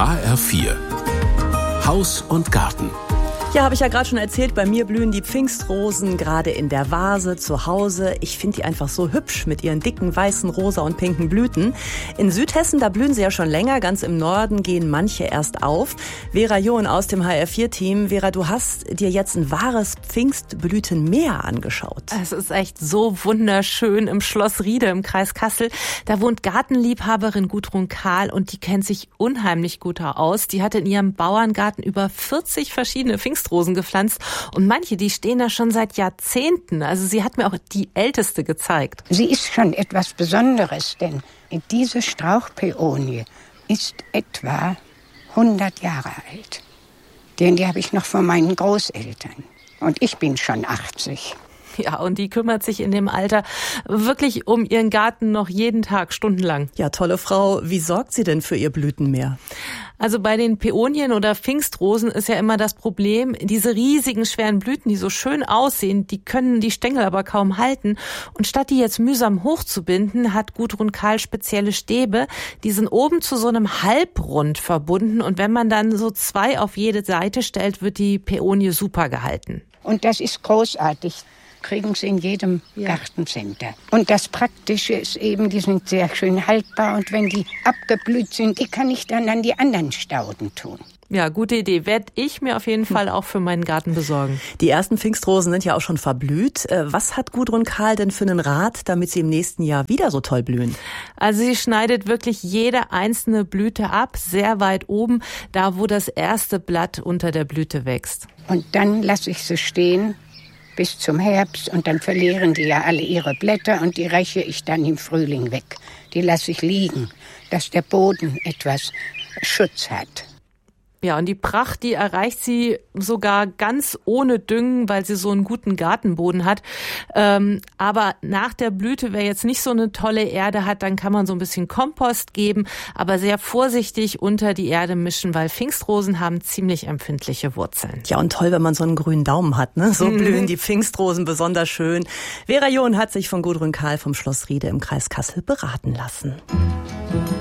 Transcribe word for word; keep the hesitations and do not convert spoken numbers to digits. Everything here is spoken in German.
H R vier Haus und Garten. Ja, habe ich ja gerade schon erzählt, bei mir blühen die Pfingstrosen gerade in der Vase zu Hause. Ich finde die einfach so hübsch mit ihren dicken, weißen, rosa und pinken Blüten. In Südhessen, da blühen sie ja schon länger. Ganz im Norden gehen manche erst auf. Vera John aus dem H R vier Team. Vera, du hast dir jetzt ein wahres Pfingstblütenmeer angeschaut. Es ist echt so wunderschön im Schloss Riede im Kreis Kassel. Da wohnt Gartenliebhaberin Gudrun Kahl und die kennt sich unheimlich gut aus. Die hat in ihrem Bauerngarten über vierzig verschiedene Pfingstrosen gepflanzt und manche, die stehen da schon seit Jahrzehnten. Also sie hat mir auch die älteste gezeigt. Sie ist schon etwas Besonderes, denn diese Strauchpäonie ist etwa hundert Jahre alt. Denn die habe ich noch von meinen Großeltern. Und ich bin schon achtzig. Ja, und die kümmert sich in dem Alter wirklich um ihren Garten noch jeden Tag, stundenlang. Ja, tolle Frau. Wie sorgt sie denn für ihr Blütenmeer? Also bei den Päonien oder Pfingstrosen ist ja immer das Problem, diese riesigen, schweren Blüten, die so schön aussehen, die können die Stängel aber kaum halten. Und statt die jetzt mühsam hochzubinden, hat Gudrun Kahl spezielle Stäbe. Die sind oben zu so einem Halbrund verbunden. Und wenn man dann so zwei auf jede Seite stellt, wird die Päonie super gehalten. Und das ist großartig. Kriegen sie in jedem ja. Gartencenter. Und das Praktische ist eben, die sind sehr schön haltbar und wenn die abgeblüht sind, die kann ich dann an die anderen Stauden tun. Ja, gute Idee. Werde ich mir auf jeden Fall auch für meinen Garten besorgen. Die ersten Pfingstrosen sind ja auch schon verblüht. Was hat Gudrun Kahl denn für einen Rat, damit sie im nächsten Jahr wieder so toll blühen? Also sie schneidet wirklich jede einzelne Blüte ab, sehr weit oben, da wo das erste Blatt unter der Blüte wächst. Und dann lasse ich sie stehen bis zum Herbst und dann verlieren die ja alle ihre Blätter und die räche ich dann im Frühling weg. Die lasse ich liegen, dass der Boden etwas Schutz hat. Ja, und die Pracht, die erreicht sie sogar ganz ohne Düngen, weil sie so einen guten Gartenboden hat. Ähm, aber nach der Blüte, wer jetzt nicht so eine tolle Erde hat, dann kann man so ein bisschen Kompost geben, aber sehr vorsichtig unter die Erde mischen, weil Pfingstrosen haben ziemlich empfindliche Wurzeln. Ja, und toll, wenn man so einen grünen Daumen hat, ne? So mhm. blühen die Pfingstrosen besonders schön. Vera John hat sich von Gudrun Kahl vom Schloss Riede im Kreis Kassel beraten lassen.